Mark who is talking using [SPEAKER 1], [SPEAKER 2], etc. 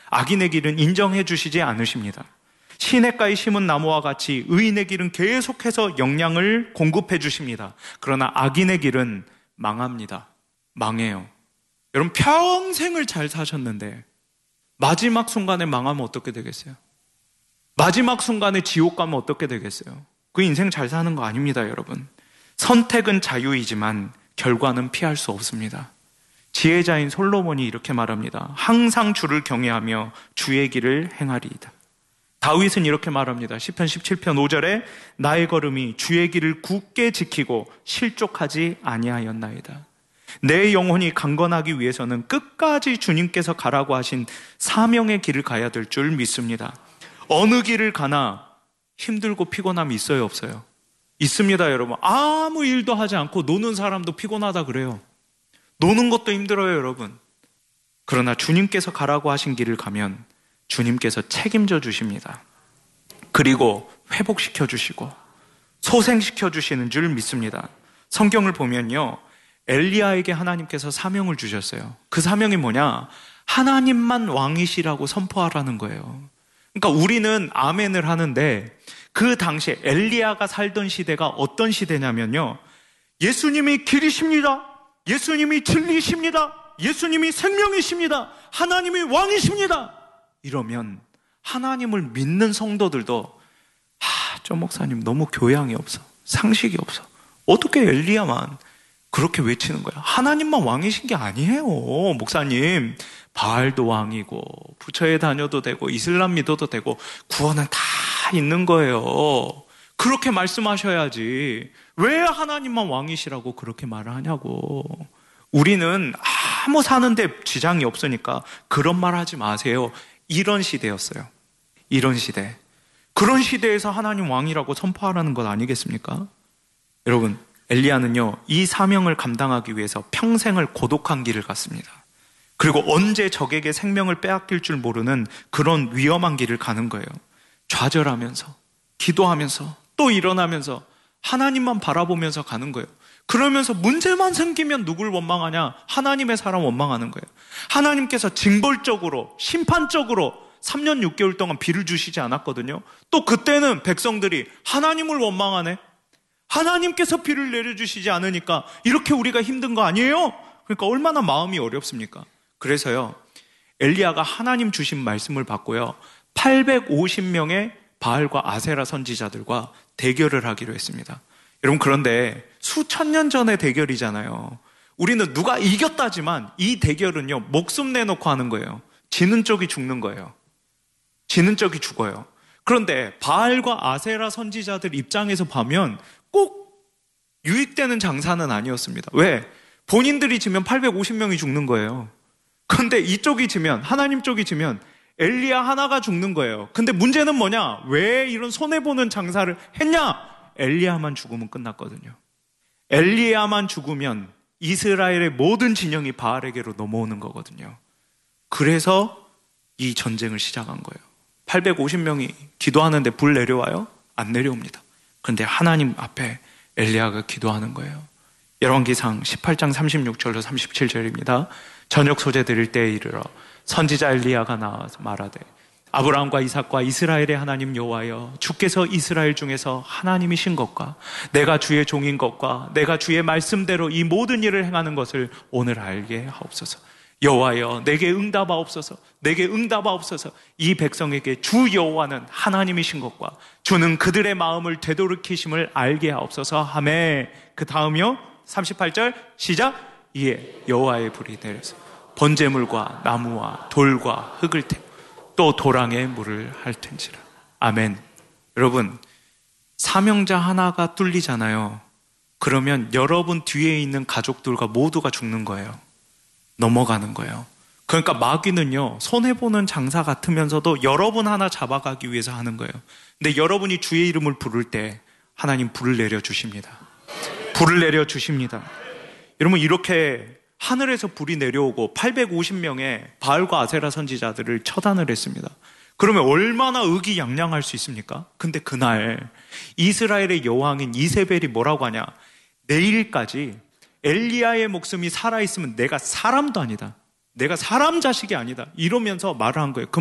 [SPEAKER 1] 악인의 길은 인정해 주시지 않으십니다. 시냇가에 심은 나무와 같이 의인의 길은 계속해서 영양을 공급해 주십니다. 그러나 악인의 길은 망합니다. 망해요. 여러분, 평생을 잘 사셨는데 마지막 순간에 망하면 어떻게 되겠어요? 마지막 순간에 지옥 가면 어떻게 되겠어요? 그 인생 잘 사는 거 아닙니다, 여러분. 선택은 자유이지만 결과는 피할 수 없습니다. 지혜자인 솔로몬이 이렇게 말합니다. 항상 주를 경외하며 주의 길을 행하리이다. 다윗은 이렇게 말합니다. 시편 17편 5절에 나의 걸음이 주의 길을 굳게 지키고 실족하지 아니하였나이다. 내 영혼이 강건하기 위해서는 끝까지 주님께서 가라고 하신 사명의 길을 가야 될 줄 믿습니다. 어느 길을 가나 힘들고 피곤함이 있어요, 없어요? 있습니다, 여러분. 아무 일도 하지 않고 노는 사람도 피곤하다 그래요. 노는 것도 힘들어요, 여러분. 그러나 주님께서 가라고 하신 길을 가면 주님께서 책임져 주십니다. 그리고 회복시켜 주시고 소생시켜 주시는 줄 믿습니다. 성경을 보면요, 엘리야에게 하나님께서 사명을 주셨어요. 그 사명이 뭐냐? 하나님만 왕이시라고 선포하라는 거예요. 그러니까 우리는 아멘을 하는데 그 당시에 엘리야가 살던 시대가 어떤 시대냐면요, 예수님이 길이십니다. 예수님이 진리십니다. 예수님이 생명이십니다. 하나님이 왕이십니다. 이러면 하나님을 믿는 성도들도 저 목사님 너무 교양이 없어, 상식이 없어, 어떻게 엘리야만 그렇게 외치는 거야? 하나님만 왕이신 게 아니에요. 목사님, 바알도 왕이고 부처에 다녀도 되고 이슬람 믿어도 되고 구원은 다 있는 거예요. 그렇게 말씀하셔야지 왜 하나님만 왕이시라고 그렇게 말을 하냐고. 우리는 아무 사는데 지장이 없으니까 그런 말 하지 마세요. 이런 시대였어요. 이런 시대. 그런 시대에서 하나님 왕이라고 선포하라는 것 아니겠습니까? 여러분, 엘리야는요, 이 사명을 감당하기 위해서 평생을 고독한 길을 갔습니다. 그리고 언제 적에게 생명을 빼앗길 줄 모르는 그런 위험한 길을 가는 거예요. 좌절하면서, 기도하면서, 또 일어나면서 하나님만 바라보면서 가는 거예요. 그러면서 문제만 생기면 누굴 원망하냐? 하나님의 사람 원망하는 거예요. 하나님께서 징벌적으로, 심판적으로 3년 6개월 동안 비를 주시지 않았거든요. 또 그때는 백성들이 하나님을 원망하네? 하나님께서 비를 내려주시지 않으니까 이렇게 우리가 힘든 거 아니에요? 그러니까 얼마나 마음이 어렵습니까? 그래서요, 엘리야가 하나님 주신 말씀을 받고요, 850명의 바알과 아세라 선지자들과 대결을 하기로 했습니다. 여러분, 그런데 수천 년 전의 대결이잖아요. 우리는 누가 이겼다지만 이 대결은요, 목숨 내놓고 하는 거예요. 지는 쪽이 죽는 거예요. 지는 쪽이 죽어요. 그런데 바알과 아세라 선지자들 입장에서 보면 꼭 유익되는 장사는 아니었습니다. 왜? 본인들이 지면 850명이 죽는 거예요. 그런데 이쪽이 지면, 하나님 쪽이 지면 엘리야 하나가 죽는 거예요. 근데 문제는 뭐냐? 왜 이런 손해보는 장사를 했냐? 엘리야만 죽으면 끝났거든요. 엘리야만 죽으면 이스라엘의 모든 진영이 바알에게로 넘어오는 거거든요. 그래서 이 전쟁을 시작한 거예요. 850명이 기도하는데 불 내려와요? 안 내려옵니다. 그런데 하나님 앞에 엘리야가 기도하는 거예요. 열왕기상 18장 36절로 37절입니다. 저녁 소재 드릴 때에 이르러 선지자 엘리야가 나와서 말하되 아브라함과 이삭과 이스라엘의 하나님 여호와여, 주께서 이스라엘 중에서 하나님이신 것과 내가 주의 종인 것과 내가 주의 말씀대로 이 모든 일을 행하는 것을 오늘 알게 하옵소서. 여호와여, 내게 응답하옵소서. 내게 응답하옵소서. 이 백성에게 주 여호와는 하나님이신 것과 주는 그들의 마음을 되돌이키심을 알게 하옵소서 하매, 그 다음이요 38절 시작. 이에 여호와의 불이 내려서 번제물과 나무와 돌과 흙을 태워 또 도랑에 물을 할 텐지라. 아멘. 여러분, 사명자 하나가 뚫리잖아요. 그러면 여러분 뒤에 있는 가족들과 모두가 죽는 거예요. 넘어가는 거예요. 그러니까 마귀는요, 손해보는 장사 같으면서도 여러분 하나 잡아가기 위해서 하는 거예요. 근데 여러분이 주의 이름을 부를 때 하나님 불을 내려주십니다. 불을 내려주십니다. 여러분, 이렇게 하늘에서 불이 내려오고 850명의 바알과 아세라 선지자들을 처단을 했습니다. 그러면 얼마나 의기양양할 수 있습니까? 근데 그날 이스라엘의 여왕인 이세벨이 뭐라고 하냐? 내일까지 엘리야의 목숨이 살아있으면 내가 사람도 아니다. 내가 사람 자식이 아니다. 이러면서 말을 한 거예요.